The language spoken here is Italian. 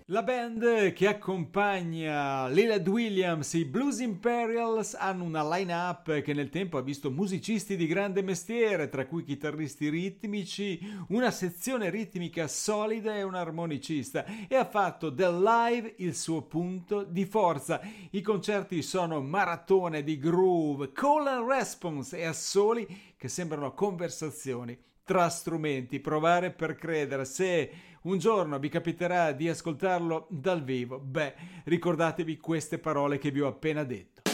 La band che accompagna Lillard Williams, i Blues Imperials, hanno una line-up che nel tempo ha visto musicisti di grande mestiere, tra cui chitarristi ritmici, una sezione ritmica solida e un armonicista, e ha fatto del live il suo punto di forza. I concerti sono maratone di groove, call and response e assoli che sembrano conversazioni tra strumenti. Provare per credere. Se un giorno vi capiterà di ascoltarlo dal vivo, ricordatevi queste parole che vi ho appena detto.